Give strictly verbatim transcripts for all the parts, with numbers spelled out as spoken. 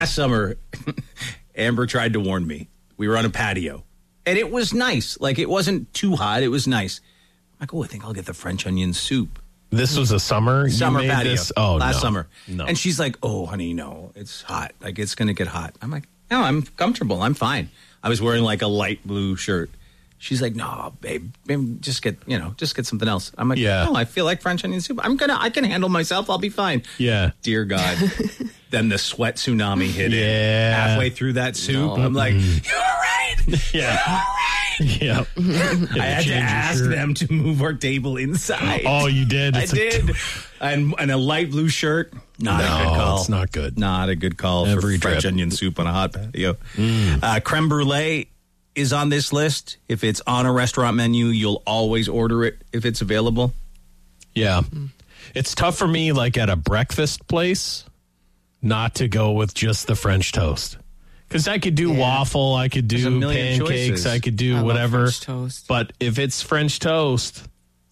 Last summer, Amber tried to warn me. We were on a patio, and it was nice. Like, it wasn't too hot. It was nice. I'm like, oh, I think I'll get the French onion soup. This was a summer? Summer you made patio. This? Oh, last no. summer. No. And she's like, oh, honey, no, it's hot. Like, it's going to get hot. I'm like, no, I'm comfortable. I'm fine. I was wearing, like, a light blue shirt. She's like, no, babe, babe, just get, you know, just get something else. I'm like, yeah. no, I feel like French onion soup. I'm going to, I can handle myself. I'll be fine. Yeah. Dear God. Then the sweat tsunami hit yeah. in. Halfway through that soup, no. I'm like, mm. you're right. Yeah. You're right. Yeah. I had to ask them to move our table inside. Oh, you did? I It's did. and, and a light blue shirt. Not no, a good call. It's not good. Not a good call Every for French trip. onion soup on a hot patio. Mm. Uh, creme brulee is on this list. If it's on a restaurant menu, you'll always order it if it's available. Yeah. It's tough for me, like at a breakfast place, not to go with just the French toast. Because I could do yeah. waffle, I could do pancakes, choices. I could do I whatever. French toast. But if it's French toast,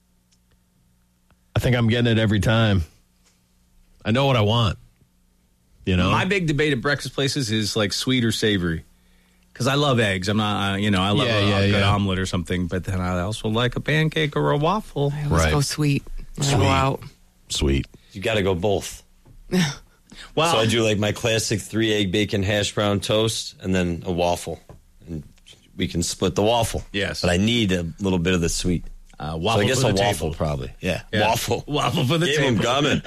I think I'm getting it every time. I know what I want. You know? My big debate at breakfast places is like sweet or savory. Because I love eggs. I'm not, uh, you know, I love yeah, a, yeah, a good yeah. omelet or something. But then I also like a pancake or a waffle. I always right. go sweet. Sweet. Go out. Sweet. You got to go both. Wow. So I do like my classic three egg bacon hash brown toast and then a waffle. And we can split the waffle. Yes. But I need a little bit of the sweet. Uh, waffle so I guess for a the waffle table. probably. Yeah. yeah. Waffle. Waffle for the Game table. Coming.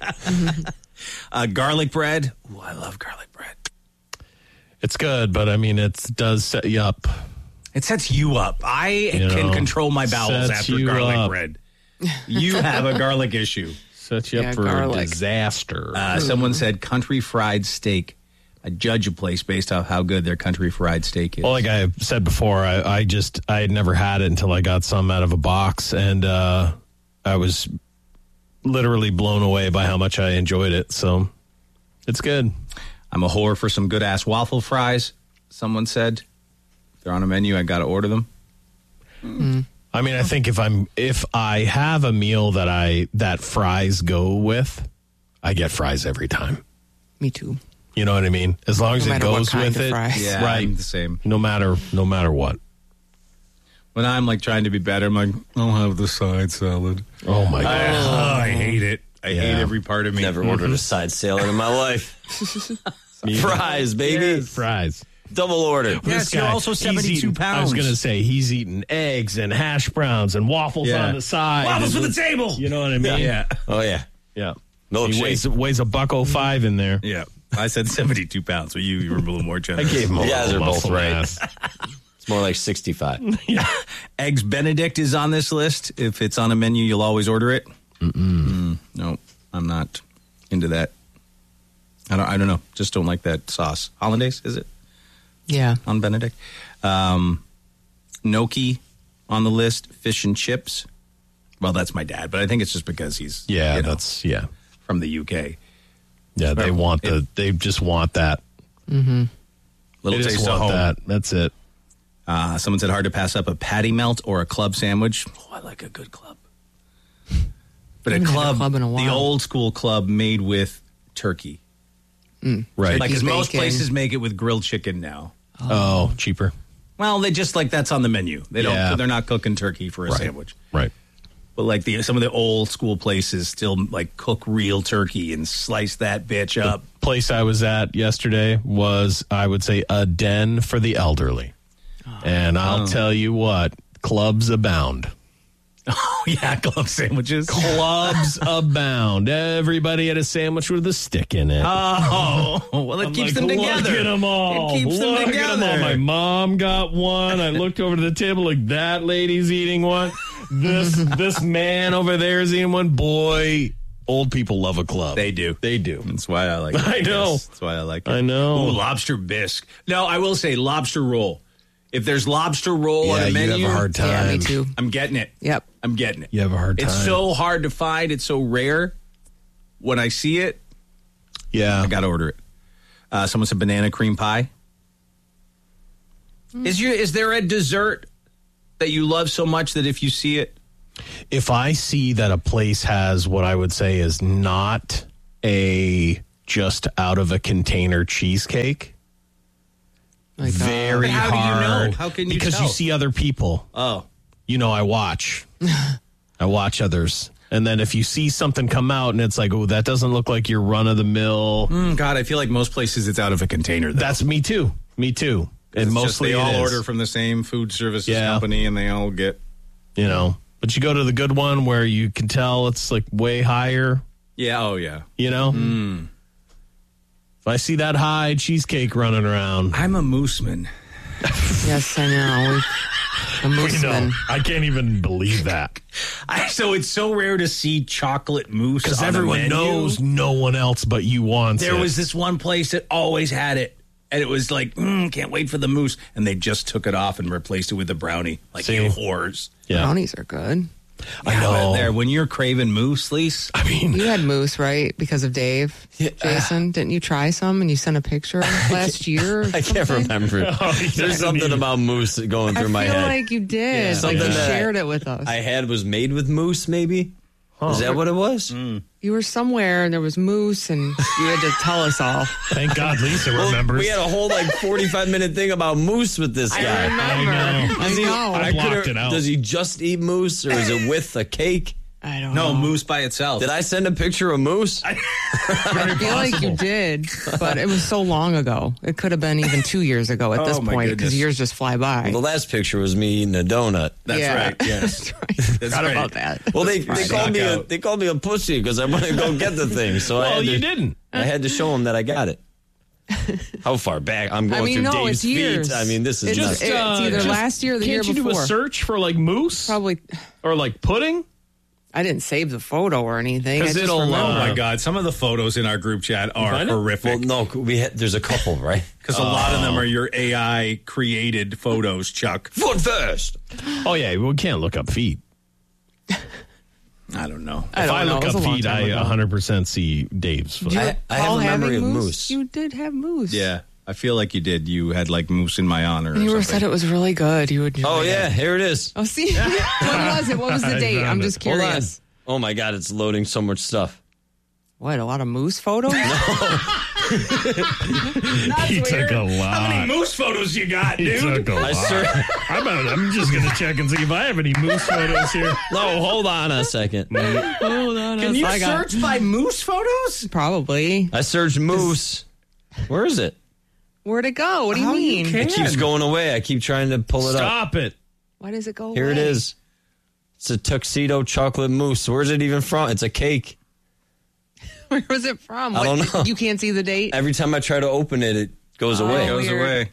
uh, garlic bread. Ooh, I love garlic bread. It's good, but I mean, it does set you up. It sets you up. I You can know, control my bowels sets after you garlic up. bread. You have a garlic issue. Sets you Yeah, up for garlic. disaster. Uh, someone said country fried steak. I judge a place based off how good their country fried steak is. Well, like I said before, I, I just, I had never had it until I got some out of a box, and uh, I was literally blown away by how much I enjoyed it. So it's good. I'm a whore for some good-ass waffle fries, someone said. If they're on a menu, I got to order them. Mm. I mean, I think if I'm, if I have a meal that I, that fries go with, I get fries every time. Me too. You know what I mean? As long as No it matter what goes kind with of it, fries. Yeah, right? I'm the same. No matter, no matter what. When I'm like trying to be better, I'm like, I'll have the side salad. Oh my I, god! oh, I hate it. I Yeah. hate every part of me. Never ordered a side salad in my life. Fries, baby. Yes. Fries. Double order. Yes, This you're guy, also he's seventy-two eating- pounds. I was going to say he's eating eggs and hash browns and waffles Yeah. on the side. Waffles And for the table. You know what I mean? Yeah. Oh, yeah. Yeah. Milkshake. He weighs, weighs a buck oh five in there. Yeah. I said seventy-two pounds, so you, you were a little more I generous. gave him a You guys little are both muscle right. mass. It's more like sixty-five. Eggs Benedict is on this list. If it's on a menu, you'll always order it. Mm, no, I'm not into that. I don't. I don't know. Just don't like that sauce. Hollandaise, is it Yeah. on Benedict? Um, gnocchi on the list. Fish and chips. Well, that's my dad, but I think it's just because he's Yeah, you know, that's yeah, from the U K. yeah. They want It- the. They just want that. Mm-hmm. Little They just taste of want home. that. That's it. Uh, someone said hard to pass up a patty melt or a club sandwich. Oh, I like a good club. But a haven't had a club, club in a the while. old school club made with turkey. Mm. Right. Like, Turkey's as most bacon. places make it with grilled chicken now. Oh, cheaper. Well, they just like that's on the menu. They don't. Yeah. They're not cooking turkey for a Right. sandwich. Right. But like the some of the old school places still like cook real turkey and slice that bitch up. Place I was at yesterday was, I would say, a den for the elderly. And I'll Oh. tell you what, clubs abound. Oh yeah, club sandwiches. Clubs abound. Everybody had a sandwich with a stick in it. Oh, well, it I'm keeps like, them together. Look at them all. It keeps Look them at 'em all. together. My mom got one. I looked over to the table like that lady's eating one. This this man over there is eating one. Boy, old people love a club. They do. They do. That's why I like it. I know. Yes, that's why I like it. I know. Ooh, lobster bisque. No, I will say lobster roll. If there's lobster roll on Yeah, a you menu, have a hard time. Yeah, me too. I'm getting it. Yep. I'm getting it. You have a hard time. It's so hard to find. It's so rare. When I see it, Yeah. I got to order it. Uh, someone said banana cream pie. Mm. Is you is there a dessert that you love so much that if you see it, If I see that a place has what I would say is not a just out of a container cheesecake. Like, uh, Very But how do you hard. know? How can you Because tell? you see other people. Oh. You know, I watch. I watch others. And then if you see something come out and it's like, oh, that doesn't look like your run of the mill. Mm, God, I feel like most places it's out of a container. Though. That's me too. Me too. And It's just mostly they it all is, order from the same food services Yeah. company, and they all get. you know. But you go to the good one where you can tell it's like way higher, Yeah. Oh, yeah. you know. Mm. If I see that high cheesecake running around, I'm a mooseman. Yes, I know. A mooseman. I can't even believe that I, so it's so rare to see chocolate mousse because on a everyone menu. knows no one else but you wants There it. was this one place that always had it, and it was like, mm, can't wait for the mousse, and they just took it off and replaced it with a brownie. Like, See? you whores. yeah. Brownies are good. I Yeah, know. but there, when you're craving mousse, Lise, I mean, You had mousse, right? Because of Dave. Jason, didn't you try some and you sent a picture last year? Or I can't something? remember. Oh, yeah, There's I something mean- about mousse going I through feel my head. like you did. Yeah. Like you Something that I- shared it with us. I had was made with mousse, maybe? Is that what it was? you were somewhere and there was mousse and you had to tell us all. thank God Lisa Well, remembers. we had a whole like forty-five minute thing about mousse with this guy. I remember. I know. I Does he, know. I I blocked couldn't- it out. Does he just eat mousse or is it with a cake? I don't no know. mousse by itself. Did I send a picture of mousse? I feel like you did, but it was so long ago. It could have been even two years ago at this Oh, my point goodness. because years just fly by. The last picture was me eating a donut. That's Yeah. right. Yes. That's right. That's Forgot right. about that. Well, they, they Snuck called me a out. they called me a pussy because I wanted to go get the thing. So I well, had to, you didn't. I had to show him that I got it. How far back? I'm going I mean, through no, Dave's it's years. feet. I mean, this is It's nuts. just- It's either last year or the can't year you do a before. search for like mousse Probably. or like pudding? I didn't save the photo or anything. I 'Cause just it'll, uh, remember. Oh my God! Some of the photos in our group chat are find it? Well, horrific no, we had, there's a couple, right? because a lot of them are your A I created photos, Chuck. Foot first. Oh yeah, we can't look up feet. I don't know. I if don't I know. look It was up a long feet, time I ago. one hundred percent see Dave's foot. Do you I- I recall have a memory having of mousse? mousse. You did have mousse. Yeah, I feel like you did. You had like mousse in my honor. Or You were something. said it was really good. You would. Oh yeah, here it is. Oh, see, what was it? What was the I date? found I'm it. just Hold on. curious. Oh my God, it's loading so much stuff. What? A lot of mousse photos? He took a lot. How many moose photos you got, He dude? took a I lot. ser- I'm, out- I'm just gonna check and see if I have any moose photos here. no, hold on a second. Hold on. Can you I got- search by moose photos? Probably. I searched moose. Where is it? Where'd it go? What do you How you mean? can- It keeps going away. I keep trying to pull it up. Stop it. Why does it go Here it away? is. It's a tuxedo chocolate mousse. Where's it even from? It's a cake. Where was it from? I What, don't know. You can't see the date? Every time I try to open it, it goes Oh, away. Goes weird. away.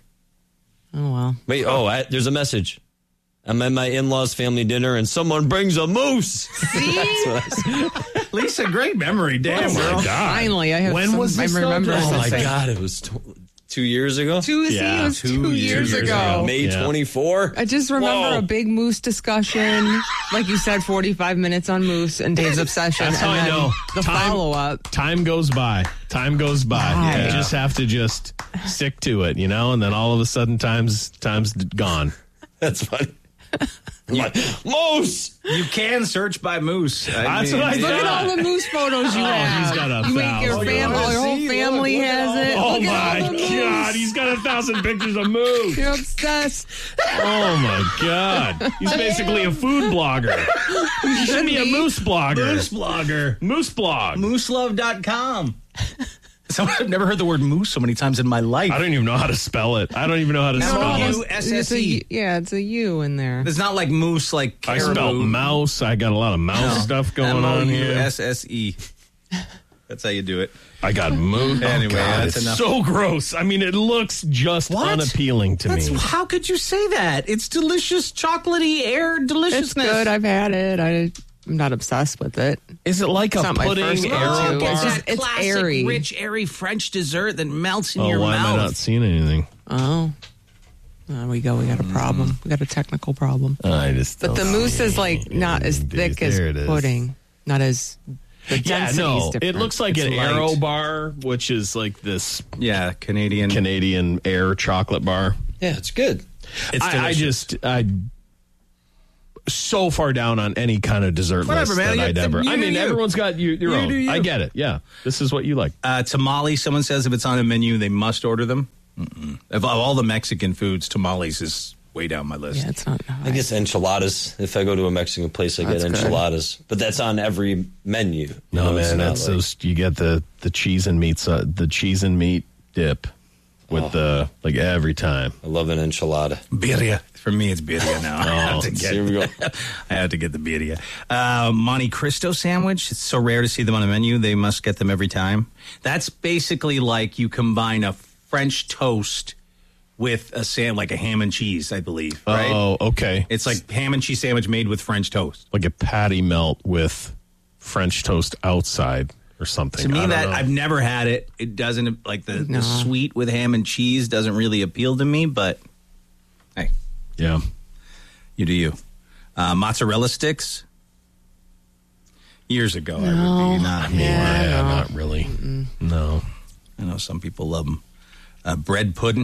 Oh, well. Wait, oh, I, there's a message. I'm at my in-laws' family dinner and someone brings a moose. See? That's what I said. Lisa, great memory. Damn, Oh my girl. God. Finally, I have When some, was this, I remember though? Oh my something. God, it was tw- two years ago? Two, see, Yeah, it was two, two years, years ago. ago. May Yeah. twenty-fourth? I just remember Whoa. a big moose discussion. Like you said, forty-five minutes on moose and Dave's obsession. That's and how I then know. the Time- follow-up. Time goes by. Time goes by. Why? You just have to just stick to it, you know, and then all of a sudden time's time's gone. That's funny. I'm like, moose! You can search by moose. I That's mean, what I Look at thought. all the moose photos you Oh, have. he's got a you make your thousand. family, Oh, your whole see, look, family look at has all- it. Oh Look at my all the moose. God, he's got a thousand pictures of moose. You're obsessed. Oh my God. He's basically a food blogger. He should be a moose blogger. Moose blogger. Moose blog. Mooselove dot com. So I've never heard the word moose so many times in my life. I don't even know how to spell it. I don't even know how to No, spell no, it. no. S S It's a E. U- yeah, it's a U in there. It's not like moose, like I caribou. spelled mouse. I got a lot of mouse stuff going on here. M O U S S E. That's how you do it. I got moose. Anyway, oh God, that's it's enough. so gross. I mean, it looks just What? unappealing to That's, me. how could you say that? It's delicious, chocolatey air It's deliciousness. good. I've had it. I, I'm not obsessed with it. Is it like It's a not my pudding first arrow go-to. bar? It's just- it's classic, airy. rich, airy French dessert that melts in Oh, your why mouth. am I not seeing anything? Oh. There we go. We got a problem. We got a technical problem. I just. But the don't mousse see is like not as anything. thick as There it is. pudding. Not as the Yeah, density's no. different. It looks like It's an light. arrow bar, which is like this Yeah, Canadian. Canadian air chocolate bar. Yeah, it's good. It's I, I delicious. just I so far down on any kind of dessert Whatever, list man. that You- I'd ever. you I do mean, you. everyone's got your, your You own. do you. I get it. Yeah. This is what you like. Uh, tamales, someone says if it's on a menu, they must order them. Mm-mm. Of all the Mexican foods, tamales is way down my list. Yeah, it's not. No, I guess enchiladas. If I go to a Mexican place, I That's get good. enchiladas. But that's on every menu. You No, know, it's man, not that's like- those. You get the the cheese and meat, uh, the cheese and meat dip with Oh. the like every time. I love an enchilada. Birria. For me, it's birria now. I have to Here we get, go. I have to get the birria. Uh, Monte Cristo sandwich. It's so rare to see them on a menu. They must get them every time. That's basically like you combine a French toast with a sam, like a ham and cheese, I believe. Right? Oh, okay. It's like ham and cheese sandwich made with French toast. like a patty melt with French toast outside or something. To me, I don't that know. I've never had it. It doesn't like the, No. the sweet with ham and cheese doesn't really appeal to me. But hey, yeah. you do you. Uh, mozzarella sticks. Years ago, I No. would be not me. Yeah. Yeah, no. not really. No, I know some people love them. Uh, bread pudding,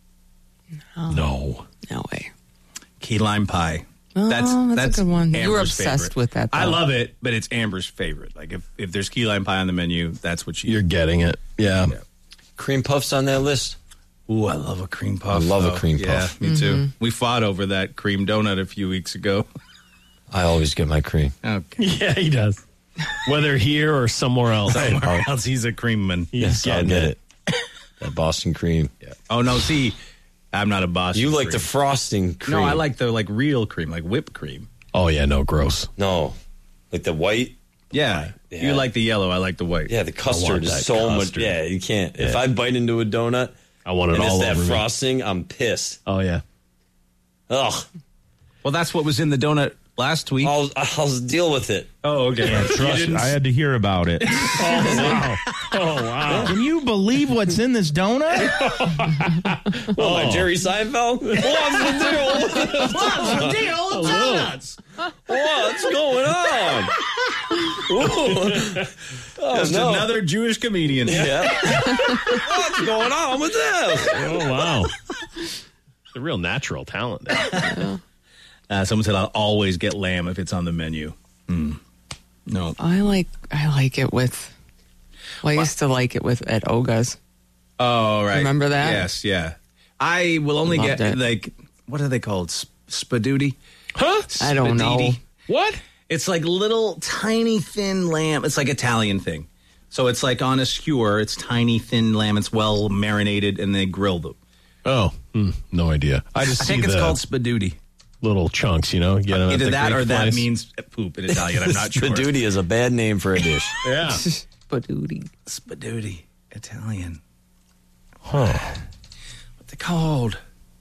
no. no way. key lime pie. Oh, that's a good one. You were Amber's obsessed favorite. with that, I though. love it, but it's Amber's favorite. Like if, if there's key lime pie on the menu, that's what she. You're getting it. Yeah. Yeah. Cream puffs on that list. Ooh, I love a cream puff. I love a though. cream Yeah, puff. me too. We fought over that cream donut a few weeks ago. I always get my cream. Okay. Yeah, he does. Whether here or somewhere else. Somewhere else, he's a cream man. He's Yes, I'll getting get it. it. That Boston cream. Yeah. Oh no, see, I'm not a Boston. You like cream. the frosting cream. No, I like the like real cream, like whipped cream. Oh, yeah, no, gross. No. Like the white. Yeah. Yeah. You like the yellow, I like the white. Yeah, the custard want is that so much. custard. Yeah, you can't. If Yeah. I bite into a donut I want it and it's all that over me. frosting, I'm pissed. Oh, yeah. Ugh. Well, that's what was in the donut last week. I'll, I'll deal with it. Oh, okay. You Trust didn't I had to hear about it. Oh, wow. Oh, wow. Can you believe what's in this donut? Oh, my Jerry Seinfeld? What's the deal? deal with donuts? What's going on? Ooh. Oh, Just no. another Jewish comedian. Yeah. What's going on with this? Oh, wow. It's a real natural talent there. Uh, someone said I'll always get lamb if it's on the menu. Hmm. No. I like I like it with. Well, I used to like it with at Oga's. Oh, right. Remember that? Yes, yeah. I will only Loved get it. like what are they called? Sp- Spaduti? Huh? I don't know. Spaditi? What? It's like little tiny thin lamb. It's like Italian thing. So it's like on a skewer. It's tiny thin lamb. It's well marinated, and they grill them. Oh, hmm, no idea. I just I see think it's the called spaduti. little chunks, you know? You get them at Either the that Greek or that place. means poop in Italian. I'm not sure. Spaduti is a bad name for a dish. Yeah. Spaduti. Spaduti, Italian. Huh. What they called?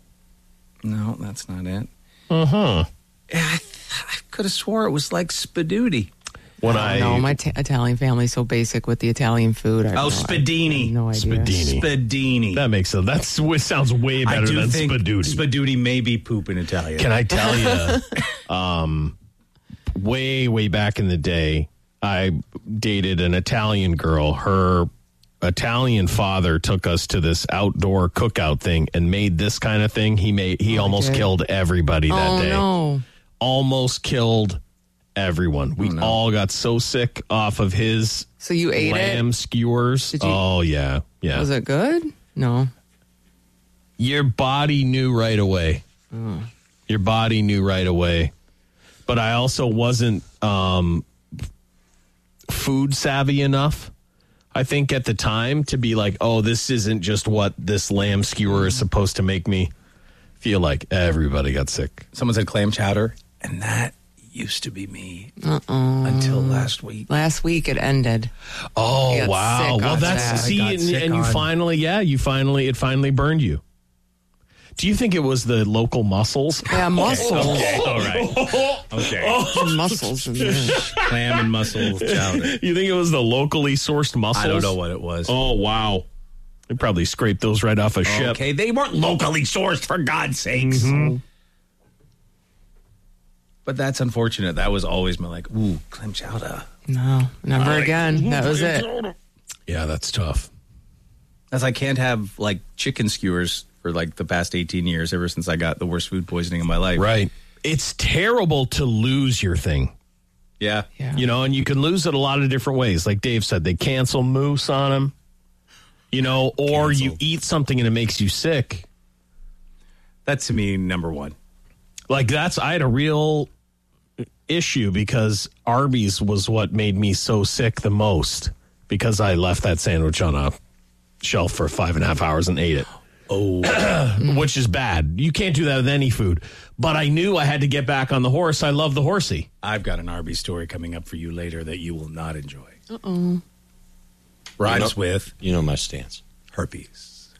No, that's not it. Uh-huh. Yeah, I, th- I could have swore it was like spaduti. When I I... don't know, my ta Italian family's so basic with the Italian food. I Oh, don't know. I spadini. have no idea. Spadini. Spadini. That makes sense. That sounds way I better do than think spaduti. Spaduti may be poop in Italian. Can I tell you, um, way, way back in the day, I dated an Italian girl. Her Italian father took us to this outdoor cookout thing and made this kind of thing. He made, he Oh, almost did. killed everybody that Oh day. no! Almost killed everyone. We all got so sick off of his So you ate lamb it? skewers. Did you- Oh, yeah. Yeah. Was it good? No. Your body knew right away. Your body knew right away. But I also wasn't um, food savvy enough, I think, at the time to be like, oh, this isn't just what this lamb skewer is supposed to make me feel like. Everybody got sick. Someone said clam chowder, and that used to be me until last week. Last week it ended. Oh, I got wow. sick Well, on that's, that. see, I got and, sick and you on- finally, yeah, you finally, it finally burned you. Do you think it was the local mussels? Yeah, mussels. Okay, all right. Okay. Some mussels in there. Clam and mussel chowder. You think it was the locally sourced mussels? I don't know what it was. Oh, wow. They probably scraped those right off a ship. Okay, they weren't locally sourced, for God's sakes. But that's unfortunate. That was always my like, ooh, clam chowder. No, never again. That was it. Yeah, that's tough. As I can't have like chicken skewers for like the past eighteen years, ever since I got the worst food poisoning in my life. Right. it's terrible to lose your thing. Yeah. Yeah. You know, and you can lose it a lot of different ways. Like Dave said, they cancel moose on them, you know, or you Canceled. eat something and it makes you sick. That's to me number one. Like that's, I had a real issue because Arby's was what made me so sick the most because I left that sandwich on a shelf for five and a half hours and ate it. Oh, which is bad. You can't do that with any food. But I knew I had to get back on the horse. I love the horsey. I've got an Arby's story coming up for you later that you will not enjoy. Uh-oh. Rhymes You know- with You know my stance. herpes.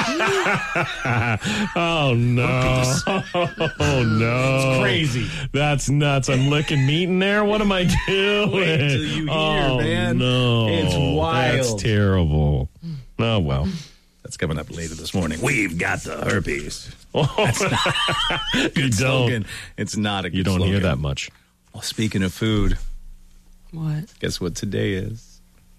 Oh no! Oh no! It's crazy. That's nuts. I'm licking meat in there. What am I doing? Wait till you hear, oh, man. No, It's wild. That's terrible. Oh well. That's coming up later this morning. We've got the herpes. You Good don't. slogan. It's not a good You don't hear slogan. that much. Well, speaking of food, What? guess what today is?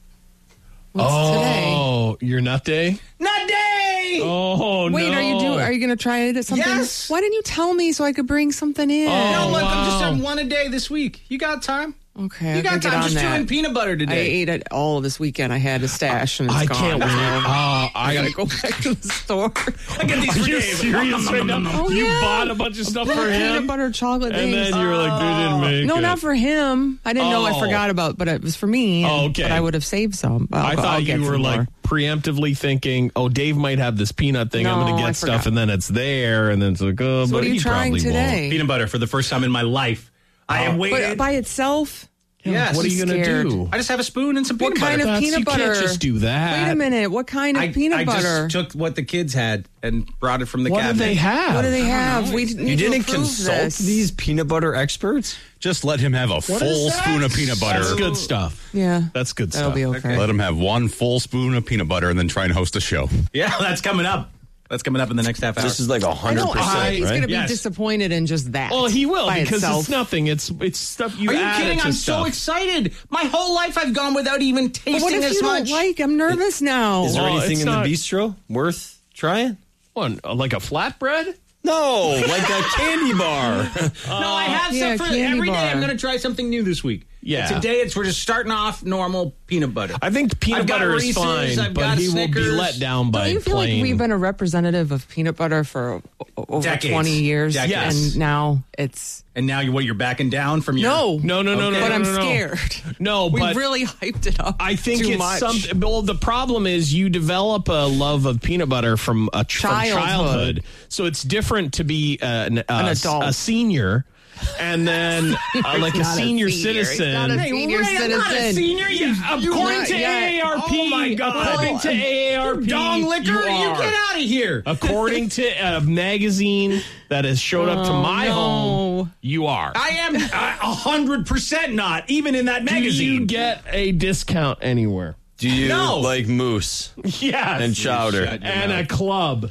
What's today? Oh, your nut day? Nut day! Oh Wait, no! are you do? Are you going to try it at something? Yes. Why didn't you tell me so I could bring something in? Oh, No, look, I'm just wow. on one a day this week. You got time? Okay, You I got can get time on just that. doing peanut butter I today. ate it all this weekend. I had a stash and it's I gone. can't wait. So Oh, I I gotta gotta go back to the store. Look at these Are for you Dave. serious right now? Oh, you yeah. bought a bunch of stuff for Peanut him, butter chocolate and things. then you were like, "They didn't make no, it." not for him. I didn't know. I Oh. forgot about, but it was for me. Oh, and- okay. But I would have saved some. I'll I go- I'll thought get you were some like more. preemptively thinking, "Oh, Dave might have this peanut thing. I'm No, going to I get stuff," forgot. and then it's there, and then it's like, "Oh, So but what are you he trying probably today? Peanut butter for the first time in my life. I have waited. But by itself? Yes. What are you going to scared. do? I just have a spoon and some What peanut kind butter. of That's- peanut you butter? can't just do that. Wait a minute. What kind of I, peanut I butter? just took what the kids had and brought it from the What do cabinet. they have? What do they have? We need You to didn't approve consult this. these peanut butter experts? Just let him have a full is that? spoon of peanut butter. That's good stuff. Yeah, That's good that'll stuff. be okay. Let him have one full spoon of peanut butter and then try and host a show. Yeah, that's coming up. That's coming up in the next half hour. This is like a I hundred don't. I feel like percent, he's right? going to be Yes. disappointed in just that. Oh, he will by because itself. it's nothing. It's it's stuff you Are you add kidding? it to I'm stuff. so excited. My whole life I've gone without even But tasting what if as you much. don't like? I'm nervous now. Is there Well, anything it's in not- the bistro worth trying? One, like a flatbread? No, like a candy bar. no, I have yeah, some for candy every day. bar. I'm going to try something new this week. Yeah. And today it's we're just starting off normal peanut butter. I think peanut I've got butter is Reese's, fine, I've but got he will be Snickers. let down by Don't you feel plain. like we've been a representative of peanut butter for o- over Decades. twenty years, Decades. Yes. and now it's And now you what? You're backing down from your no, No, no, no, Okay. no, But no, I'm no, no. scared. No, we but really hyped it up. I think too it's much. something. Well, the problem is you develop a love of peanut butter from a ch- from Childhood. childhood, so it's different to be uh, an, uh, An adult. a senior, and then uh, like a not a senior senior. He's citizen. not a senior Ray, I'm not a citizen. senior. You, According not to yet. A A R P, Oh my God. according to A A R P, dong liquor. you You, are. get out of here. According to a magazine that has showed up to Oh, my no. home, you are. I am a hundred percent not even in that Do magazine. you get a discount anywhere? Do you No. like moose Yes. and chowder? shut your and a club.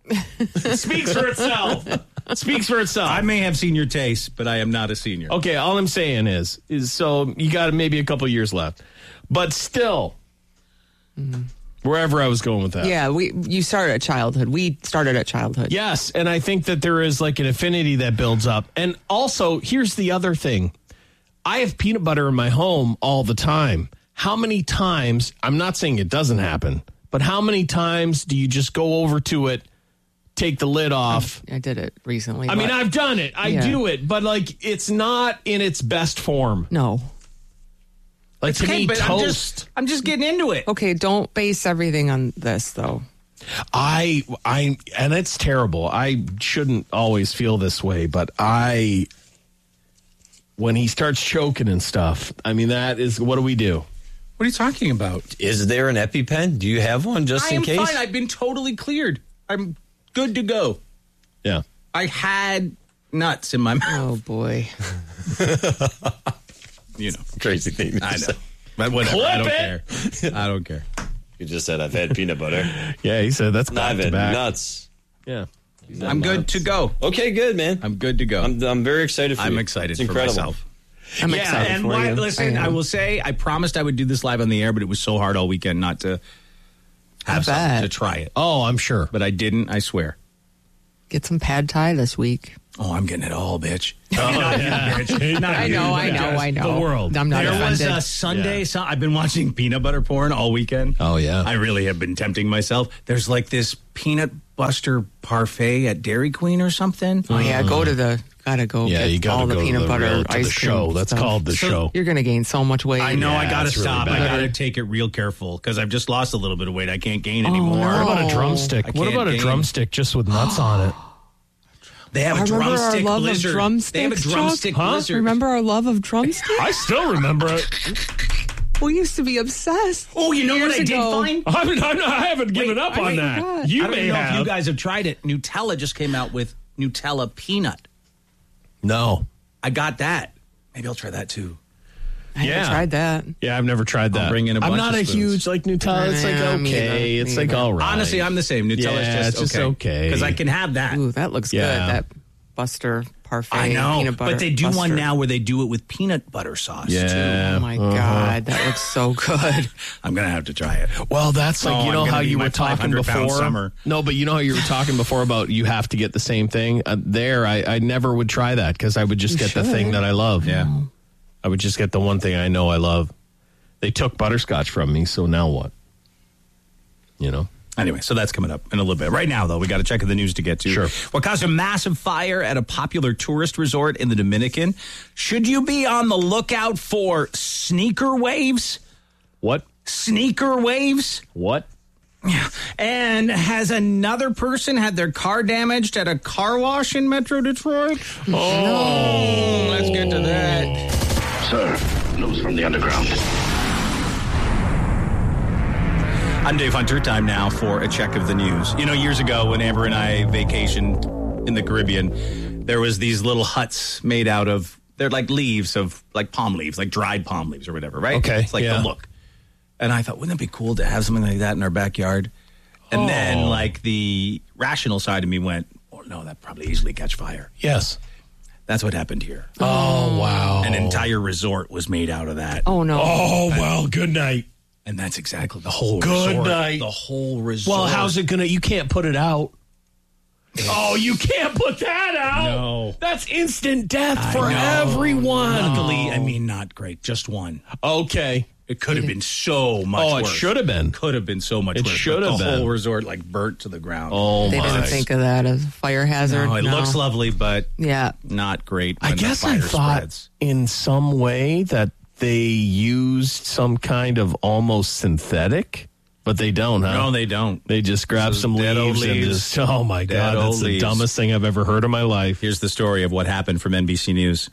Speaks for itself. Speaks for itself. I may have senior taste, but I am not a senior. Okay, all I'm saying is, is so you got maybe a couple years left, but still, wherever I was going with that. Yeah, we you started at childhood. We started at childhood. Yes, and I think that there is like an affinity that builds up. And also, here's the other thing. I have peanut butter in my home all the time. How many times, I'm not saying it doesn't happen, but how many times do you just go over to it, take the lid off? I did it recently. I mean, but- I've done it. I Yeah. do it, but like it's not in its best form. no. Like to Okay, me, but I'm toast. just, I'm just getting into it. Okay, don't base everything on this though. I I and it's terrible. I shouldn't always feel this way, but I when he starts choking and stuff, I mean that is what do we do? What are you talking about? Is there an EpiPen? Do you have one just I in am case? fine. I've been totally cleared. I'm good to go. Yeah. I had nuts in my mouth. Oh boy. You know, Crazy thing. to I know. say. But whatever. I don't Clip care. I don't care. You just said I've had peanut butter. Yeah, he said that's No, back I've to had back. nuts. Yeah. I'm good to go. Okay, good, man. I'm good to go. I'm, I'm very excited for I'm you. excited It's for incredible. myself. I'm yeah, excited and for why, you. listen, I, am. will say I promised I would do this live on the air, but it was so hard all weekend not to have I something bet. to try it. Oh, I'm sure. But I didn't, I swear. Get some pad thai this week. Oh, I'm getting it all, bitch. Oh, yeah. Not I you, know, I but know, just I know. the world. I'm not There was offended. a Sunday. Yeah. So I've been watching peanut butter porn all weekend. Oh, yeah. I really have been tempting myself. There's like this peanut buster parfait at Dairy Queen or something. Oh yeah, go to the gotta go. Yeah, get you got all to the go peanut to the, butter real, to ice the cream show. That's stuff. called the So- show. You're gonna gain so much weight. I know. I Yeah, got to it's really stop. I bad. got to take it real careful because I've just lost a little bit of weight. I can't gain Oh, anymore. no. What about a Oh. drumstick? I What can't about a gain. drumstick just with nuts on it? They have I a remember our drumstick love of blizzard. drumsticks, They have a Chuck? drumstick Huh? blizzard. Remember our love of drumsticks? I still remember it. We used to be obsessed. Oh, you know what years I did ago. find? I'm, I'm not, I haven't given Wait, up I on mean, that. God. You I don't may know have. if you guys have tried it. Nutella just came out with Nutella peanut. No. I got that. Maybe I'll try that too. I haven't Yeah. tried that. Yeah, I've never tried that. I'll bring in a I'm bunch not of a spoons. huge like Nutella. It's like Yeah, me okay. either, It's me like either. all right. Honestly, I'm the same. Nutella's Yeah, just, it's just okay. okay. Because I can have that. Ooh, that looks Yeah. good. That Buster parfait. I know. Peanut butter. But they do one Buster. now where they do it with peanut butter sauce Yeah. Oh my Uh-huh. God, that looks so good. I'm going to have to try it. Well, that's like Oh, you know I'm gonna how be you my were talking 500 pound before. summer. No, but you know how you were talking before about you have to get the same thing. Uh, there, I, I never would try that because I would just You get the should. thing that I love. Yeah. I would just get the one thing I know I love. They took butterscotch from me, so now what? You know. Anyway, so that's coming up in a little bit. Right now, though, we got to check the news to get to. Sure. What caused a massive fire at a popular tourist resort in the Dominican? Should you be on the lookout for sneaker waves? What? Sneaker waves? What? And has another person had their car damaged at a car wash in Metro Detroit? Oh, let's get to that. Sir, news from the underground. I'm Dave Hunter. Time now for a check of the news. You know, years ago when Amber and I vacationed in the Caribbean, there was these little huts made out of, they're like leaves of, like palm leaves, like dried palm leaves or whatever, right? Okay, It's like yeah. the look. And I thought, wouldn't it be cool to have something like that in our backyard? And Oh. then, like, the rational side of me went, oh, no, that'd probably easily catch fire. Yes. That's what happened here. Oh, wow. An entire resort was made out of that. Oh no. Oh, well, good night. And that's exactly the whole Good resort. night. The whole resort. Well, how's it going to, you can't put it out. Oh, you can't put that out. No. That's instant death I for know. everyone. Luckily, I mean, not great. Just one. Okay. It could have been so much Oh, it worse. should have been. Could have been so much It worse. should but have the been. whole resort, like, burnt to the ground. Oh, They my. didn't think of that as a fire hazard. No, it No. looks lovely, but Yeah. not great I when guess the I fire thought spreads. in some way that they used some kind of almost synthetic, but they don't, huh? No, they don't. They just grab This is some dead leaves, old and leaves. just, oh my Dead God, old that's the leaves. dumbest thing I've ever heard in my life. Here's the story of what happened from N B C News.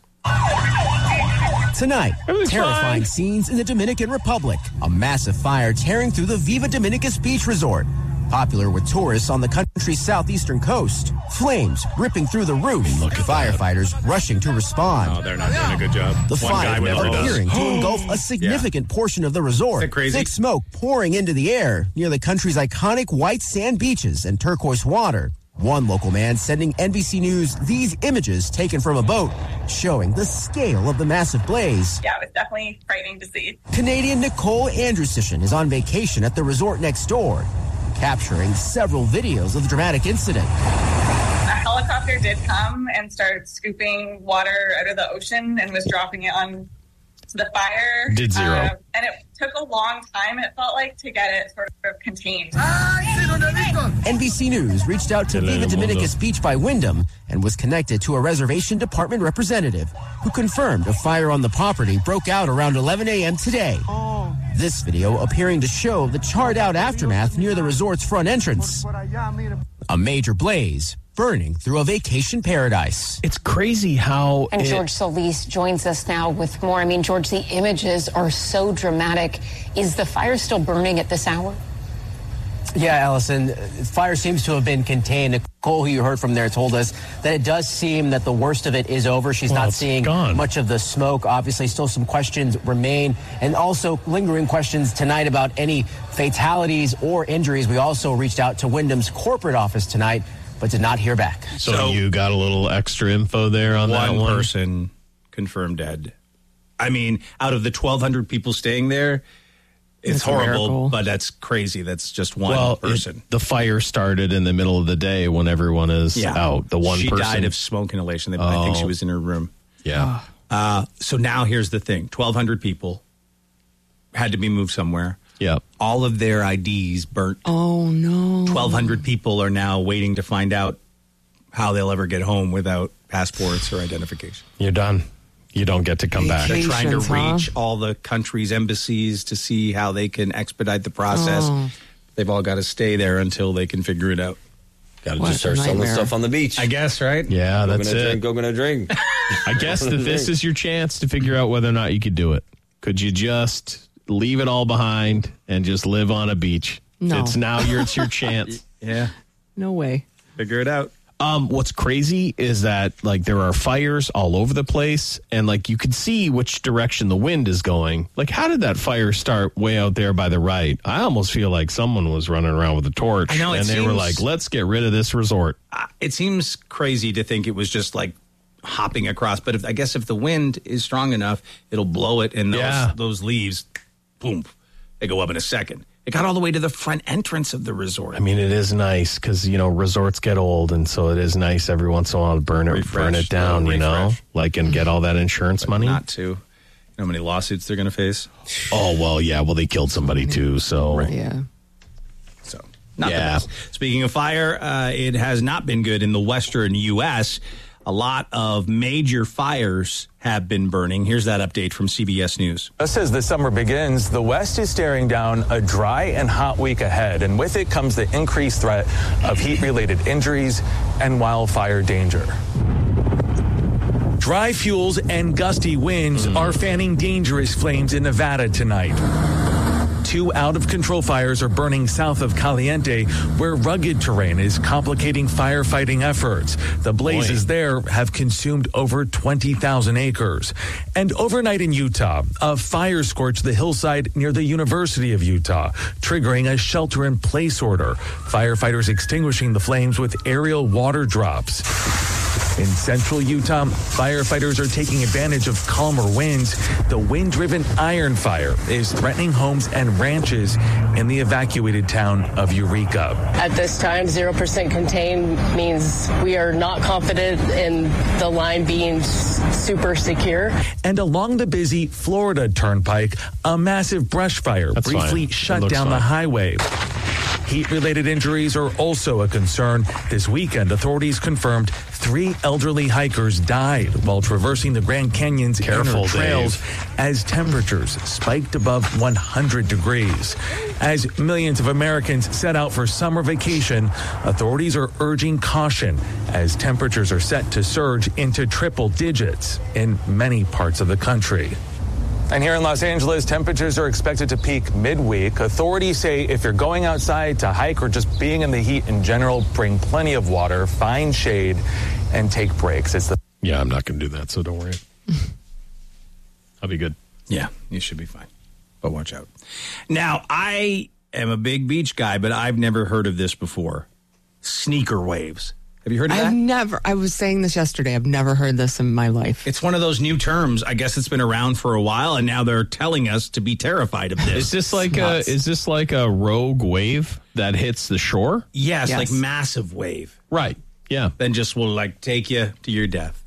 Tonight, Everything's terrifying fine. scenes in the Dominican Republic. A massive fire tearing through the Viva Dominicus Beach Resort. Popular with tourists on the country's southeastern coast. Flames ripping through the roof. Firefighters rushing to respond. Oh, they're not doing a good job. The One guy fire with all those. appearing to engulf a significant portion of the resort. Isn't that crazy? Thick smoke pouring into the air near the country's iconic white sand beaches and turquoise water. One local man sending N B C News these images taken from a boat, showing the scale of the massive blaze. Yeah, it was definitely frightening to see. Canadian Nicole Andrewsison is on vacation at the resort next door, capturing several videos of the dramatic incident. A helicopter did come and start scooping water out of the ocean and was dropping it on the fire. Did zero. Uh, and it took a long time, it felt like, to get it sort of contained. N B C News reached out to Viva Dominicus Beach by Wyndham and was connected to a reservation department representative who confirmed a fire on the property broke out around eleven a.m. today. This video appearing to show the charred out aftermath near the resort's front entrance. A major blaze burning through a vacation paradise. It's crazy how And it- George Solis joins us now with more. I mean, George, the images are so dramatic. Is the fire still burning at this hour? Yeah, Allison, fire seems to have been contained. Nicole, who you heard from there, told us that it does seem that the worst of it is over. She's Well, not it's seeing gone. much of the smoke. Obviously, still some questions remain, and also lingering questions tonight about any fatalities or injuries. We also reached out to Wyndham's corporate office tonight, but did not hear back. so, So- you got a little extra info there on that One one. person confirmed dead. I mean, out of the twelve hundred people staying there, It's That's a horrible, miracle. but that's crazy. That's just one well, person. It, the fire started in the middle of the day when everyone is yeah. out. The one she person died of smoke inhalation. They- I think she Oh. was in her room. Yeah. Uh, so now here's the thing: twelve hundred people had to be moved somewhere. Yep. All of their I Ds burnt. Oh, no. twelve hundred people are now waiting to find out how they'll ever get home without passports or identification. You're done. You don't get to come back. They're trying to Patience, huh? reach all the countries' embassies to see how they can expedite the process. Oh. They've all got to stay there until they can figure it out. Got to What just start a selling nightmare. stuff on the beach. I guess, right? Yeah, Go that's gonna it. drink, go gonna drink. I guess that this is your chance to figure out whether or not you could do it. Could you just leave it all behind and just live on a beach? No. It's now your it's your chance. Yeah. No way. Figure it out. Um, what's crazy is that like there are fires all over the place, and like you can see which direction the wind is going. Like, how did that fire start way out there by the right? I almost feel like someone was running around with a torch, I know, it and they were seems- like, "Let's get rid of this resort." Uh, it seems crazy to think it was just like hopping across, but if, I guess if the wind is strong enough, it'll blow it, and those, Yeah. those leaves, boom, they go up in a second. It got all the way to the front entrance of the resort. I mean, it is nice because you know resorts get old, and so it is nice every once in a while to burn it, burn Refresh, it down, uh, you know, refresh. like and get all that insurance money. Not to. You know how many lawsuits they're going to face? Oh well, yeah. Well, they killed somebody too, so Yeah. So, not Yeah. the best. Speaking of fire, uh, it has not been good in the western U S. A lot of major fires have been burning. Here's that update from C B S News. Just as the summer begins, the West is staring down a dry and hot week ahead, and with it comes the increased threat of heat-related injuries and wildfire danger. Dry fuels and gusty winds are fanning dangerous flames in Nevada tonight. Two out-of-control fires are burning south of Caliente, where rugged terrain is complicating firefighting efforts. The blazes Boy. there have consumed over twenty thousand acres. And overnight in Utah, a fire scorched the hillside near the University of Utah, triggering a shelter-in-place order. Firefighters extinguishing the flames with aerial water drops. In central Utah, firefighters are taking advantage of calmer winds. The wind-driven iron fire is threatening homes and ranches in the evacuated town of Eureka. At this time, zero percent contained means we are not confident in the line being s- super secure. And along the busy Florida Turnpike, a massive brush fire That's briefly fine. It shut looks down the fine. highway. Heat-related injuries are also a concern. This weekend, authorities confirmed three elderly hikers died while traversing the Grand Canyon's Careful, inner trails Dave. as temperatures spiked above one hundred degrees. As millions of Americans set out for summer vacation, authorities are urging caution as temperatures are set to surge into triple digits in many parts of the country. And here in Los Angeles, temperatures are expected to peak midweek. Authorities say if you're going outside to hike or just being in the heat in general, bring plenty of water, find shade, and take breaks. It's the yeah, I'm not going to do that, so don't worry. I'll be good. Yeah, you should be fine. But watch out. Now, I am a big beach guy, but I've never heard of this before. Sneaker waves. Have you heard of I've that? never, I was saying this yesterday. I've never heard this in my life. It's one of those new terms. I guess it's been around for a while, and now they're telling us to be terrified of this. Is this like a is this like a rogue wave that hits the shore? Yes, Yes. like massive wave. Right. Yeah. Then just will like take you to your death.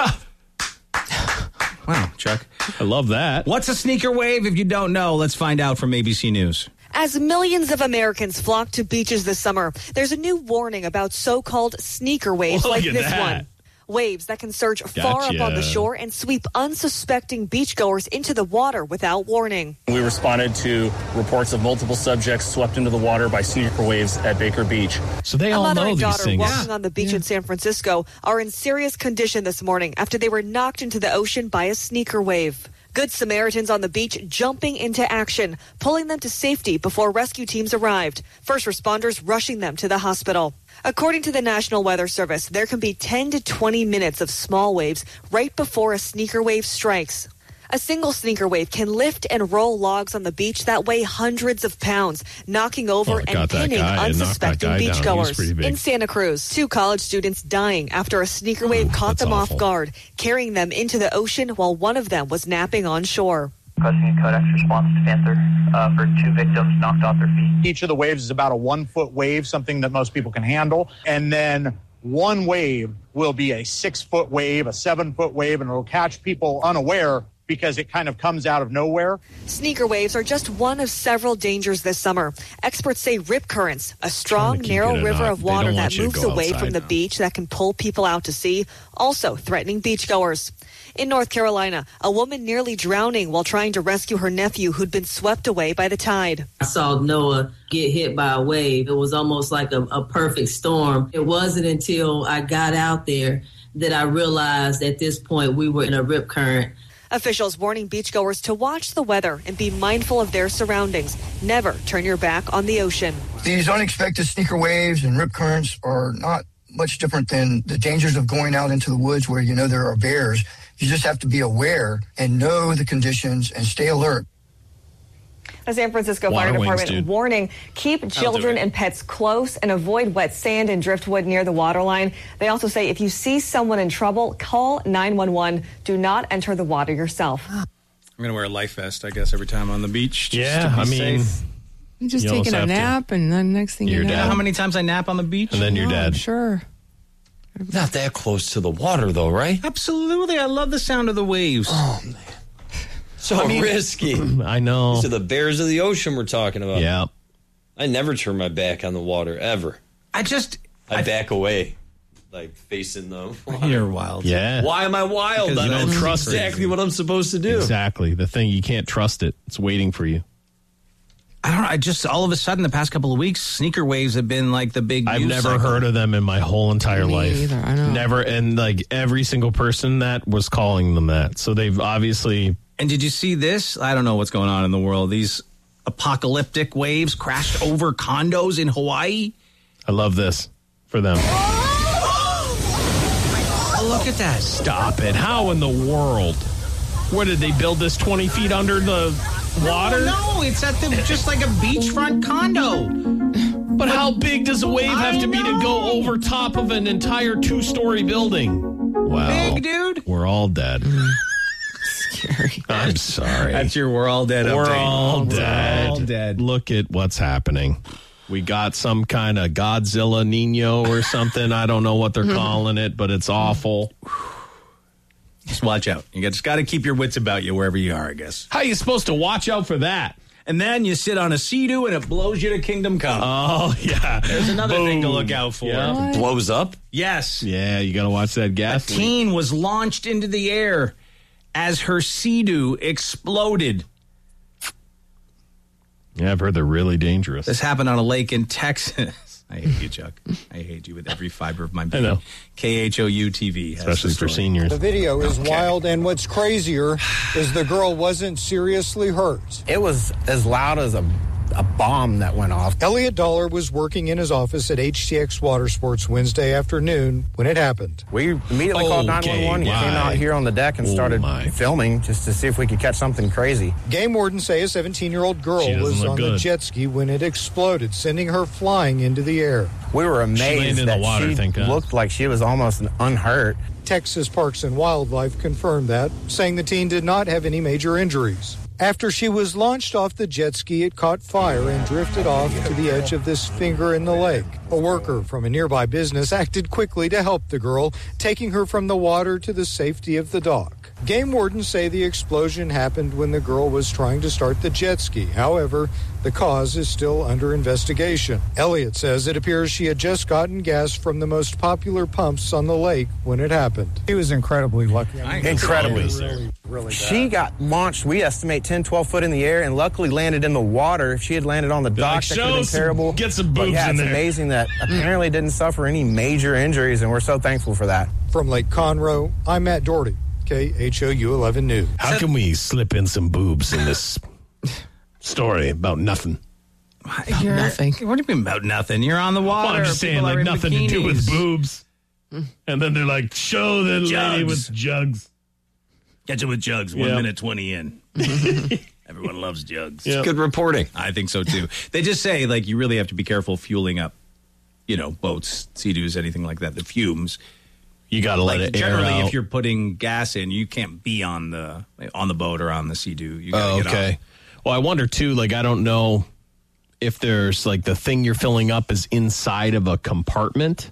Wow, Chuck. I love that. What's a sneaker wave? If you don't know, let's find out from A B C News. As millions of Americans flock to beaches this summer, there's a new warning about so-called sneaker waves Look like at this that. one. Waves that can surge far up on the Gotcha. shore and sweep unsuspecting beachgoers into the water without warning. We responded to reports of multiple subjects swept into the water by sneaker waves at Baker Beach. So they A all mother know and these daughter things. walking on the beach in San Francisco are in serious condition this morning after they were knocked into the ocean by a sneaker wave. Good Samaritans on the beach jumping into action, pulling them to safety before rescue teams arrived. First responders rushing them to the hospital. According to the National Weather Service, there can be ten to twenty minutes of small waves right before a sneaker wave strikes. A single sneaker wave can lift and roll logs on the beach that weigh hundreds of pounds, knocking over Oh, it and got that pinning guy. It knocked that unsuspecting guy down. He was beachgoers. pretty big. In Santa Cruz, two college students dying after a sneaker wave caught that's them awful. off guard, carrying them into the ocean while one of them was napping on shore. Requesting a Codex response to Panther uh, for two victims knocked off their feet. Each of the waves is about a one-foot wave, something that most people can handle. And then one wave will be a six-foot wave, a seven-foot wave, and it'll catch people unaware because it kind of comes out of nowhere. Sneaker waves are just one of several dangers this summer. Experts say rip currents, a strong, narrow river of water that moves away from the beach that can pull people out to sea, also threatening beachgoers. In North Carolina, a woman nearly drowning while trying to rescue her nephew who'd been swept away by the tide. I saw Noah get hit by a wave. It was almost like a, a perfect storm. It wasn't until I got out there that I realized at this point we were in a rip current. Officials warning beachgoers to watch the weather and be mindful of their surroundings. Never turn your back on the ocean. These unexpected sneaker waves and rip currents are not much different than the dangers of going out into the woods where you know there are bears. You just have to be aware and know the conditions and stay alert. The San Francisco Water Fire wings, Department dude. warning, keep children and pets close and avoid wet sand and driftwood near the water line. They also say if you see someone in trouble, call nine one one. Do not enter the water yourself. I'm going to wear a life vest, I guess, every time on the beach. Just Yeah, to be I mean, safe. You're just You taking almost a have to. nap, and then next thing You're you know, You know how many times I nap on the beach? And then you're Oh, dead. Sure. Not that close to the water, though, right? Absolutely. I love the sound of the waves. Oh, man. So I mean- risky. I know. These are the bears of the ocean we're talking about. Yeah. I never turn my back on the water, ever. I just... I, back away, like facing the water. You're wild. Yeah. Why am I wild? Because you That's don't trust it. exactly what I'm supposed to do. Exactly. The thing, you can't trust it. It's waiting for you. I don't know. I just, all of a sudden, the past couple of weeks, sneaker waves have been like the big I've news never cycle. heard of them in my whole entire Me life. either, I know. Never. And like every single person that was calling them that. So they've obviously... And did you see this? I don't know what's going on in the world. These apocalyptic waves crashed over condos in Hawaii. I love this for them. Oh, look at that. Stop it. How in the world? Where did they build this twenty feet under the water? No, no, it's at the just like a beachfront condo. But how big does a wave have I to be to know. go over top of an entire two-story building? Wow. Big, dude. We're all dead. Scary. I'm sorry. That's your we're all dead We're update. all We're dead. all dead. Look at what's happening. We got some kind of Godzilla Nino or something. I don't know what they're calling it, but it's awful. Just watch out. You just got to keep your wits about you wherever you are, I guess. How are you supposed to watch out for that? And then you sit on a Sea-Doo and it blows you to Kingdom Come. Oh, yeah. There's another Boom. thing to look out for. Yeah. Blows up? Yes. Yeah, you got to watch that A gas leak. teen was launched into the air as her Sea-Doo exploded. Yeah, I've heard they're really dangerous. This happened on a lake in Texas. I hate you, Chuck. I hate you with every fiber of my being. I know. K H O U T V. has Especially the for story. seniors. The video is Okay. wild, and what's crazier is the girl wasn't seriously hurt. It was as loud as a, a bomb that went off. Elliot Dollar was working in his office at H T X Water Sports Wednesday afternoon when it happened. We immediately called Okay, nine one one and why? came out here on the deck and Oh, started my. filming just to see if we could catch something crazy. Game wardens say a seventeen-year-old girl She doesn't was look on the good. jet ski when it exploded, sending her flying into the air. We were landed amazed in the that water, she thank God. looked like she was almost unhurt. Texas Parks and Wildlife confirmed that, saying the teen did not have any major injuries. After she was launched off the jet ski, it caught fire and drifted off to the edge of this finger in the lake. A worker from a nearby business acted quickly to help the girl, taking her from the water to the safety of the dock. Game wardens say the explosion happened when the girl was trying to start the jet ski. However, the cause is still under investigation. Elliot says it appears she had just gotten gas from the most popular pumps on the lake when it happened. He was incredibly lucky. I mean, Incredibly. Really, really bad. She got launched, we estimate, ten, twelve foot in the air and luckily landed in the water. If she had landed on the dock, like, that could have "Show been some- terrible. get some But boobs yeah, in it's there." amazing that apparently didn't suffer any major injuries, and we're so thankful for that. From Lake Conroe, I'm Matt Doherty, K H O U eleven News. How can we slip in some boobs in this story about nothing? You're- nothing. What do you mean about nothing? You're on the water. Well, I'm just saying, People are like, in nothing to do with bikinis. boobs. And then they're like, show the lady Jugs. with jugs. Catch it with Jugs. One Yeah. minute twenty in. Everyone loves Jugs. Yeah. Good reporting. I think so too. They just say like you really have to be careful fueling up, you know, boats, Sea-Doos, anything like that. The fumes. You got to let like it air generally, out. if you're putting gas in, you can't be on the on the boat or on the Sea-Doo. You gotta Oh, get okay. off. Well, I wonder too. Like, I don't know if there's like the thing you're filling up is inside of a compartment,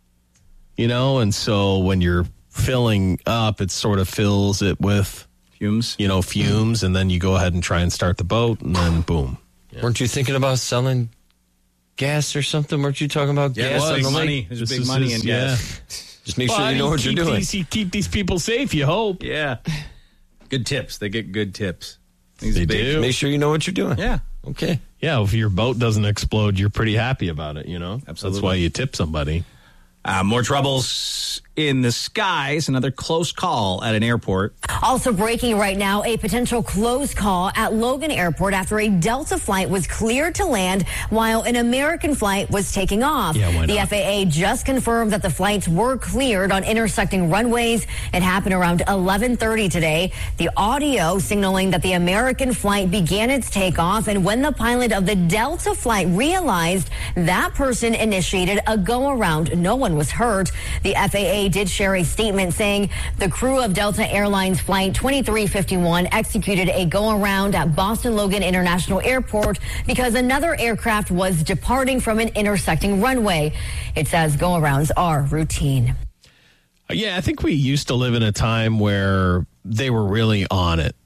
you know, and so when you're filling up, it sort of fills it with fumes, you know, fumes, and then you go ahead and try and start the boat, and then boom. Yeah. Weren't you thinking about selling gas or something? Weren't you talking about Yeah, gas well, on the big lake? money. There's big money in yeah. gas. Just make sure you know what you're doing. These, you keep these people safe, you hope. Yeah. Good tips. They get good tips. These They big, do. Make sure you know what you're doing. Yeah. Okay. Yeah, if your boat doesn't explode, you're pretty happy about it, you know? Absolutely. That's why you tip somebody. Uh, more troubles in the skies. Another close call at an airport. Also breaking right now, a potential close call at Logan Airport after a Delta flight was cleared to land while an American flight was taking off. Yeah, why the not? F A A just confirmed that the flights were cleared on intersecting runways. It happened around eleven thirty today. The audio signaling that the American flight began its takeoff, and when the pilot of the Delta flight realized that person initiated a go-around, no one was hurt. The F A A did share a statement saying the crew of Delta Airlines Flight twenty-three fifty-one executed a go-around at Boston Logan International Airport because another aircraft was departing from an intersecting runway. It says go-arounds are routine. Yeah, I think we used to live in a time where they were really on it,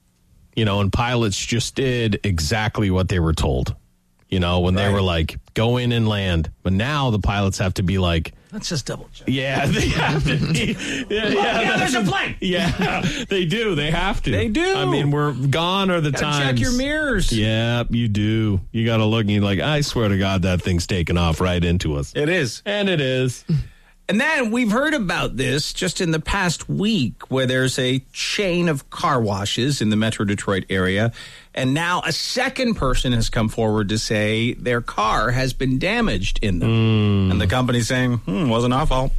you know, and pilots just did exactly what they were told, you know, when they were like, go in and land. But now the pilots have to be like, let's just double check. Yeah, they have to be. Yeah, yeah, yeah, there's a plane. Yeah, they do. They have to. They do. I mean, we're gone are the Gotta times. check your mirrors. Yeah, you do. You got to look and you're like, I swear to God, that thing's taking off right into us. It is. And it is. And then we've heard about this just in the past week where there's a chain of car washes in the Metro Detroit area. And now a second person has come forward to say their car has been damaged in them. Mm. And the company's saying, hmm, wasn't our fault.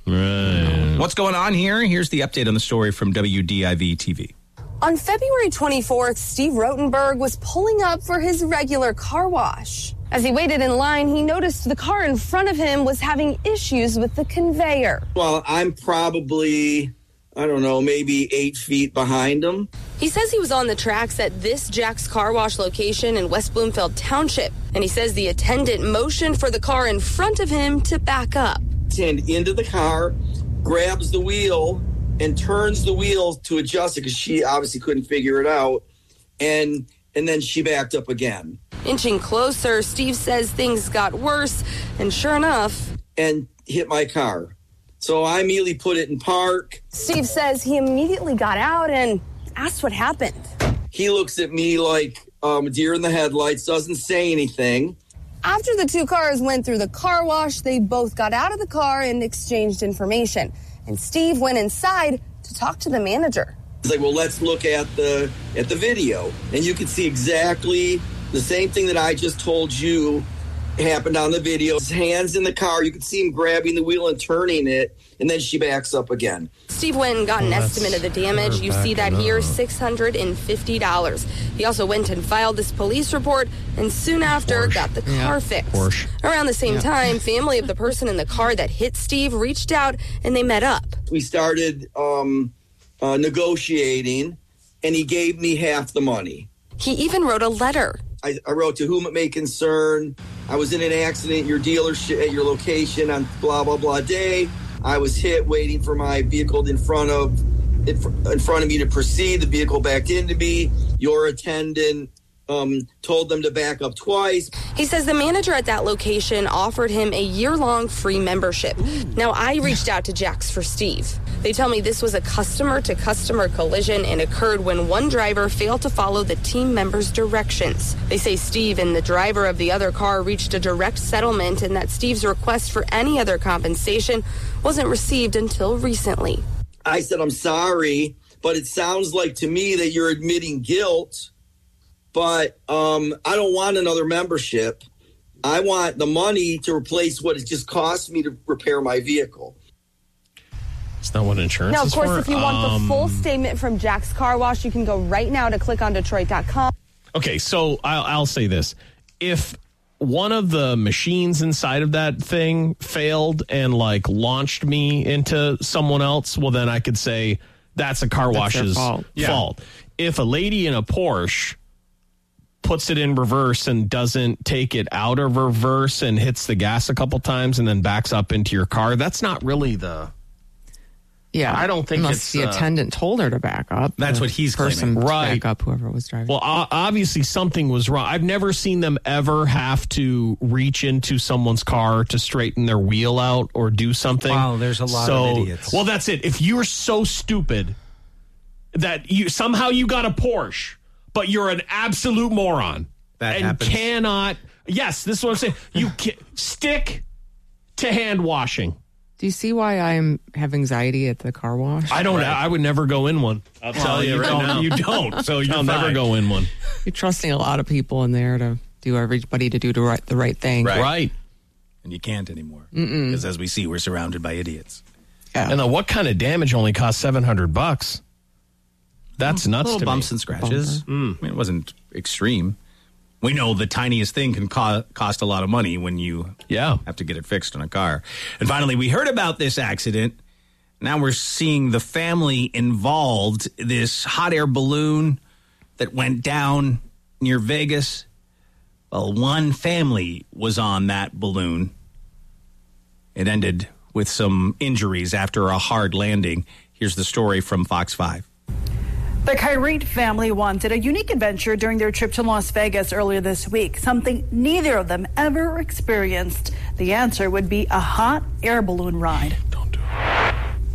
Right. What's going on here? Here's the update on the story from W D I V T V. On February twenty-fourth, Steve Rotenberg was pulling up for his regular car wash. As he waited in line, he noticed the car in front of him was having issues with the conveyor. Well, I'm probably, I don't know, maybe eight feet behind him. He says he was on the tracks at this Jack's Car Wash location in West Bloomfield Township, and he says the attendant motioned for the car in front of him to back up. And into the car, grabs the wheel, and turns the wheel to adjust it because she obviously couldn't figure it out, and and then she backed up again. Inching closer, Steve says things got worse, and sure enough, and hit my car. So I immediately put it in park. Steve says he immediately got out and asked what happened. He looks at me like um, a deer in the headlights, doesn't say anything. After the two cars went through the car wash, they both got out of the car and exchanged information. And Steve went inside to talk to the manager. He's like, well, let's look at the at the video. And you can see exactly the same thing that I just told you happened on the video. His hands in the car. You can see him grabbing the wheel and turning it, and then she backs up again. Steve went and got an Well, estimate of the damage. You see that here, six hundred fifty dollars. He also went and filed this police report, and soon after Porsche. got the Yeah. car fixed. Porsche. Around the same Yeah. time, family of the person in the car that hit Steve reached out, and they met up. We started um, uh, negotiating, and he gave me half the money. He even wrote a letter. I, I wrote, to whom it may concern, I was in an accident at your dealership, at your location on blah, blah, blah day. I was hit waiting for my vehicle in front of in front of me to proceed. The vehicle backed into me. Your attendant um, told them to back up twice. He says the manager at that location offered him a year-long free membership. Now, I reached out to Jack's for Steve. They tell me this was a customer-to-customer collision and occurred when one driver failed to follow the team member's directions. They say Steve and the driver of the other car reached a direct settlement and that Steve's request for any other compensation wasn't received until recently. I said, I'm sorry, but it sounds like to me that you're admitting guilt, but um, I don't want another membership. I want the money to replace what it just cost me to repair my vehicle. It's not what insurance Now, of is course, for. if you want Um, the full statement from Jack's Car Wash, you can go right now to click on Detroit dot com. Okay, so I'll, I'll say this. If one of the machines inside of that thing failed and like launched me into someone else, well, then I could say that's a car That's their wash's fault. fault. Yeah. If a lady in a Porsche puts it in reverse and doesn't take it out of reverse and hits the gas a couple times and then backs up into your car, that's not really the... Yeah, I don't think unless it's, the uh, attendant told her to back up. That's The what he's person claiming. to Right. back up whoever was driving. Well, o- obviously something was wrong. I've never seen them ever have to reach into someone's car to straighten their wheel out or do something. Wow, there's a lot so, of idiots. Well, that's it. If you're so stupid that you somehow you got a Porsche, but you're an absolute moron That and happens. cannot. Yes, this is what I'm saying. You can, stick to hand washing. Do you see why I have anxiety at the car wash? I don't. I would never go in one. I'll Well, tell you, you right don't- now. you don't, so you're I'll never fine. go in one. You're trusting a lot of people in there to do everybody to do the right, the right thing. Right. Right. And you can't anymore. Mm-mm. Because as we see, we're surrounded by idiots. Yeah. And then what kind of damage only cost seven hundred bucks? That's nuts. Little to bumps me. and scratches. Mm. I mean, it wasn't extreme. We know the tiniest thing can co- cost a lot of money when you Yeah. have to get it fixed on a car. And finally, we heard about this accident. Now we're seeing the family involved. This hot air balloon that went down near Vegas. Well, one family was on that balloon. It ended with some injuries after a hard landing. Here's the story from Fox five. The Kyriet family wanted a unique adventure during their trip to Las Vegas earlier this week, something neither of them ever experienced. The answer would be a hot air balloon ride. Don't do it.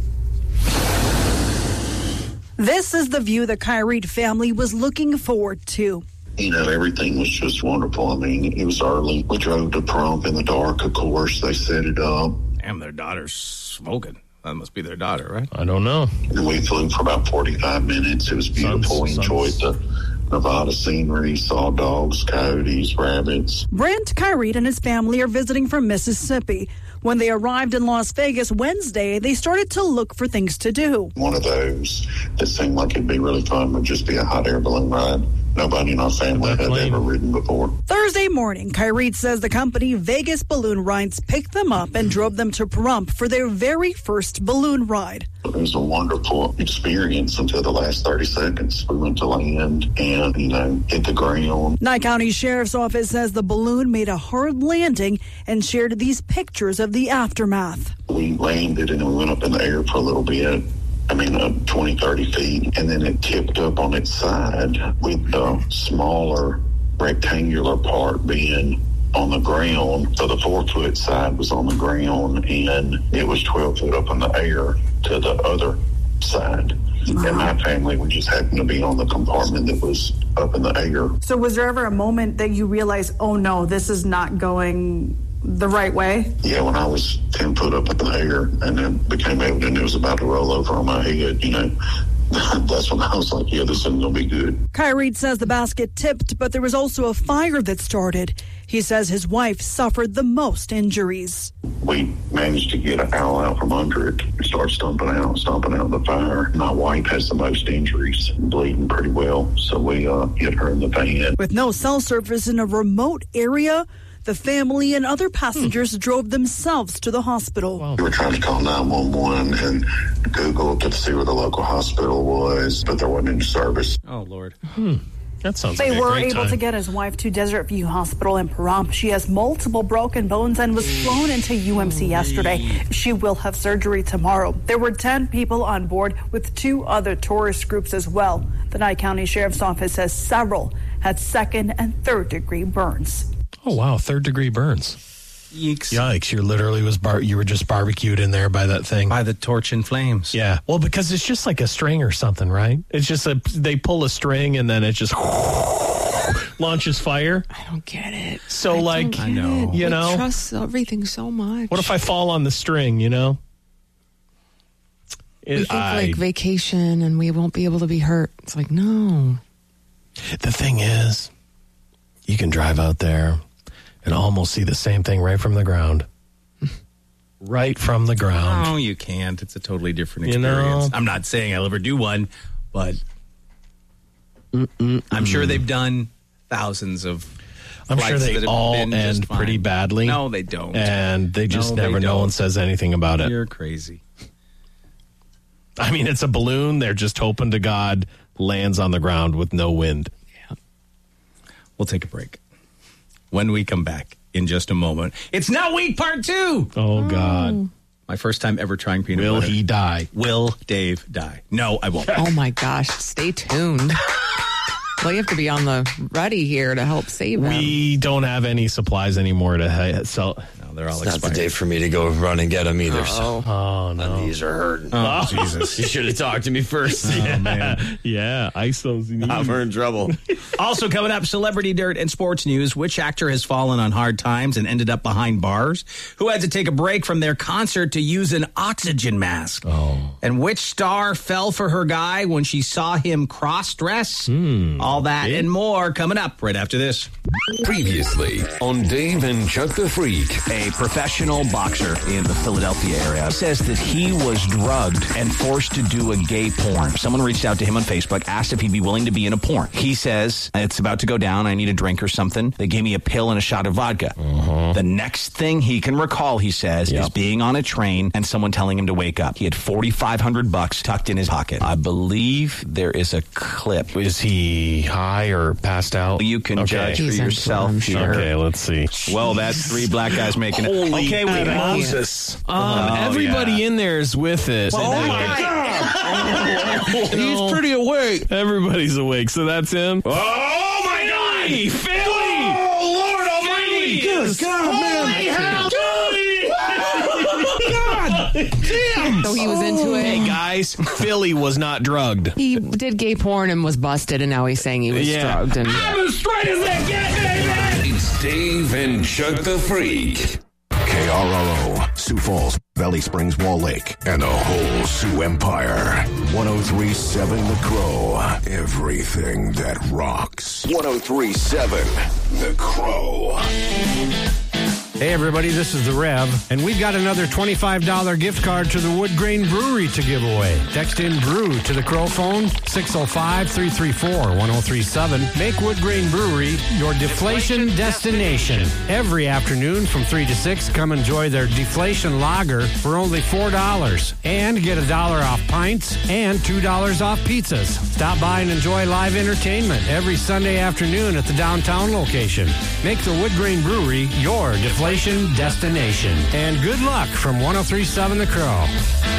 This is the view the Kyriet family was looking forward to. You know, everything was just wonderful. I mean, it was early. We drove to Pahrump in the dark, of course. They set it up. Damn, their daughter's smoking. That must be their daughter, right? I don't know. And we flew for about forty-five minutes. It was beautiful. We Sounds- enjoyed the Nevada scenery, saw dogs, coyotes, rabbits. Brent Kyriet and his family are visiting from Mississippi. When they arrived in Las Vegas Wednesday, they started to look for things to do. One of those that seemed like it'd be really fun would just be a hot air balloon ride. Nobody in our family had ever ridden before. Thursday morning, Kyriet says the company Vegas Balloon Rides picked them up and drove them to Pahrump for their very first balloon ride. It was a wonderful experience until the last thirty seconds. We went to land and, you know, hit the ground. Nye County Sheriff's Office says the balloon made a hard landing and shared these pictures of the aftermath. We landed and then we went up in the air for a little bit. I mean, uh, twenty, thirty feet, and then it tipped up on its side with the smaller rectangular part being on the ground. So the four foot side was on the ground, and it was twelve foot up in the air to the other side. And my family, we just happened to be on the compartment that was up in the air. So was there ever a moment that you realized, oh no, this is not going the right way? Yeah, when I was ten foot up in the air and it became evident it was about to roll over on my head, you know, that's when I was like, yeah, this isn't going to be good. Kyriet says the basket tipped, but there was also a fire that started. He says his wife suffered the most injuries. We managed to get an owl out from under it. We started stomping out, stomping out the fire. My wife has the most injuries, bleeding pretty well, so we uh, hit her in the van. With no cell service in a remote area, the family and other passengers hmm. drove themselves to the hospital. Wow. We were trying to call nine one one and Google to see where the local hospital was, but there wasn't any service. Oh, Lord. Hmm. That sounds They like a were great able time. to get his wife to Desert View Hospital in Pahrump. She has multiple broken bones and was flown into U M C yesterday. She will have surgery tomorrow. There were ten people on board with two other tourist groups as well. The Nye County Sheriff's Office says several had second and third degree burns. Oh, wow. Third degree burns. Yeeks. Yikes. You literally was bar- you were just barbecued in there by that thing. By the torch and flames. Yeah. Well, because it's just like a string or something, right? It's just a, they pull a string and then it just launches fire. I don't get it. So I like, don't I get know, it. you We know, trust everything so much. what if I fall on the string, you know? We It, think I, like vacation and we won't be able to be hurt. It's like, no. the thing is, you can drive out there and almost see the same thing right from the ground. Right from the ground. No, you can't. It's a totally different You know? experience. I'm not saying I'll ever do one, but Mm-mm-mm. I'm sure they've done thousands of I'm sure flights they that have all been just end fine. pretty badly. No, they don't. And they just No, they never, no don't. one says anything about it. You're crazy. I mean, it's a balloon. They're just hoping to God lands on the ground with no wind. Yeah. We'll take a break. When we come back in just a moment, it's Now Week Part Two. Oh, God. My first time ever trying peanut Will butter. he die? Will Dave die? No, I won't. Oh my gosh, stay tuned. Well, you have to be on the ready here to help save him. We don't have any supplies anymore to ha- sell. No, they're all It's not expired. the day for me to go run and get them either. Uh-oh. So Oh, my no. knees are hurting. Oh, Jesus. You should have talked to me first. yeah, man. Yeah, ice those knees. I'm in trouble. Also coming up, celebrity dirt and sports news. Which actor has fallen on hard times and ended up behind bars? Who had to take a break from their concert to use an oxygen mask? Oh. And which star fell for her guy when she saw him cross-dress? Hmm. All that and more coming up right after this. Previously on Dave and Chuck the Freak. A professional boxer in the Philadelphia area says that he was drugged and forced to do a gay porn. Someone reached out to him on Facebook, asked if he'd be willing to be in a porn. He says, it's about to go down. I need a drink or something. They gave me a pill and a shot of vodka. Uh-huh. The next thing he can recall, he says, Yep. is being on a train and someone telling him to wake up. He had forty-five hundred bucks tucked in his pocket. I believe there is a clip. Is he high or passed out? You can Okay. judge for He's into yourself him, here. Okay, let's see. Well, that's three black guys making it. Holy Okay, we Moses. Um, Oh, everybody yeah. in there is with it. Oh, my God. He's pretty awake. Everybody's awake, so that's him. Oh, my God. Philly! Oh, Lord almighty! Good God, man. God damn! So he was into it. Hey, guys, Philly was not drugged. He did gay porn and was busted, and now he's saying he was Yeah. drugged. And I'm as straight as they get, baby! It's Dave and Chuck the Freak. K R L O, Sioux Falls, Valley Springs, Wall Lake, and the whole Sioux Empire. one oh three point seven The Crow. Everything that rocks. one oh three point seven The Crow. Hey everybody, this is the Rev, and we've got another twenty-five dollars gift card to the Wood Grain Brewery to give away. Text in brew to the Crow phone, six oh five, three three four, one oh three seven. Make Wood Grain Brewery your deflation destination. Every afternoon from three to six, come enjoy their deflation lager for only four dollars. And get a dollar off pints and two dollars off pizzas. Stop by and enjoy live entertainment every Sunday afternoon at the downtown location. Make the Wood Grain Brewery your deflation destination. And good luck from one oh three point seven The Crow.